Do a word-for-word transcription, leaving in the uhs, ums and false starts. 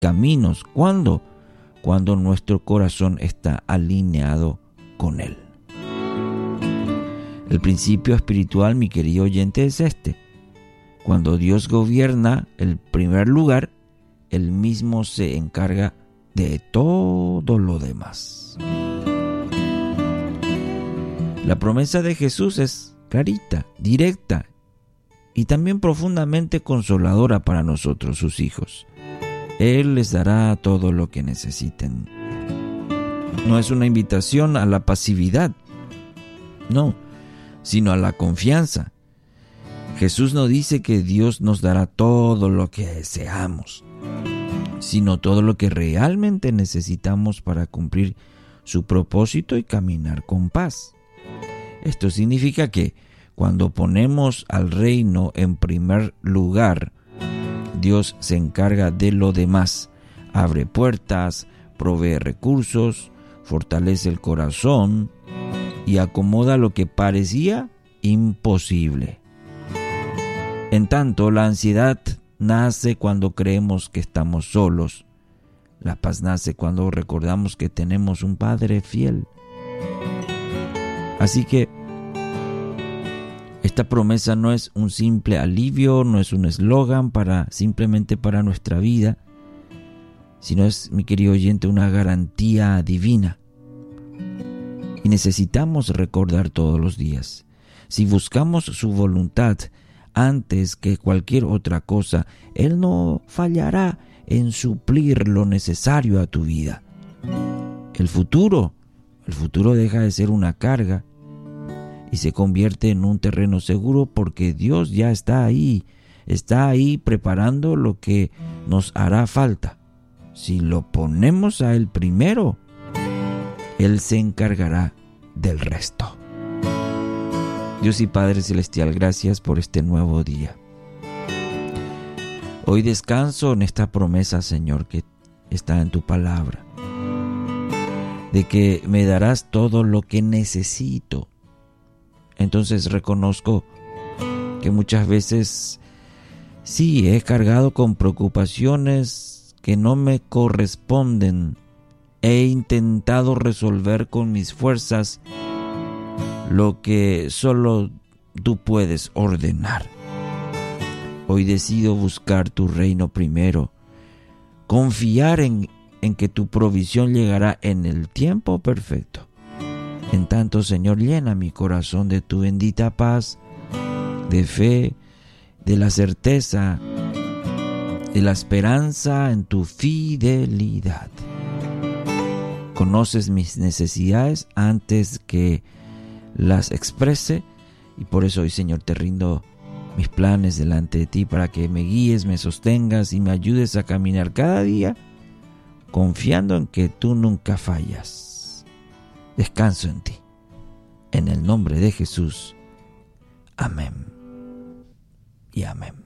caminos. ¿Cuándo? Cuando nuestro corazón está alineado con Él. El principio espiritual, mi querido oyente, es este. Cuando Dios gobierna el primer lugar, Él mismo se encarga de todo lo demás. La promesa de Jesús es clarita, directa y también profundamente consoladora para nosotros, sus hijos. Él les dará todo lo que necesiten. No es una invitación a la pasividad, no, sino a la confianza. Jesús no dice que Dios nos dará todo lo que deseamos, sino todo lo que realmente necesitamos para cumplir su propósito y caminar con paz. Esto significa que cuando ponemos al reino en primer lugar, Dios se encarga de lo demás, abre puertas, provee recursos, fortalece el corazón y acomoda lo que parecía imposible. En tanto, la ansiedad nace cuando creemos que estamos solos. La paz nace cuando recordamos que tenemos un Padre fiel. Así que esta promesa no es un simple alivio, no es un eslogan para simplemente para nuestra vida, sino es, mi querido oyente, una garantía divina. Y necesitamos recordar todos los días. Si buscamos su voluntad antes que cualquier otra cosa, Él no fallará en suplir lo necesario a tu vida. El futuro, el futuro deja de ser una carga y se convierte en un terreno seguro porque Dios ya está ahí, está ahí preparando lo que nos hará falta. Si lo ponemos a Él primero, Él se encargará del resto. Dios y Padre Celestial, gracias por este nuevo día. Hoy descanso en esta promesa, Señor, que está en tu palabra, de que me darás todo lo que necesito. Entonces reconozco que muchas veces sí he cargado con preocupaciones que no me corresponden. He intentado resolver con mis fuerzas lo que solo tú puedes ordenar. Hoy decido buscar tu reino primero, confiar en, en que tu provisión llegará en el tiempo perfecto. En tanto, Señor, llena mi corazón de tu bendita paz, de fe, de la certeza, de la esperanza en tu fidelidad. Conoces mis necesidades antes que las exprese y por eso hoy, Señor, te rindo mis planes delante de ti para que me guíes, me sostengas y me ayudes a caminar cada día confiando en que tú nunca fallas. Descanso en ti. En el nombre de Jesús. Amén. Y amén.